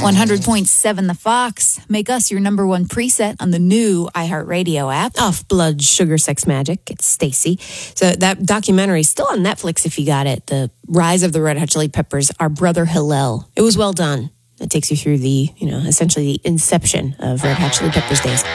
100.7 The Fox. Make us your number one preset on the new iHeartRadio app. Off Blood, Sugar, Sex, Magic. It's Stacy. So that documentary is still on Netflix if you got it. The Rise of the Red Hot Chili Peppers, Our Brother Hillel. It was well done. It takes you through the, essentially the inception of Red Hot Chili Peppers days.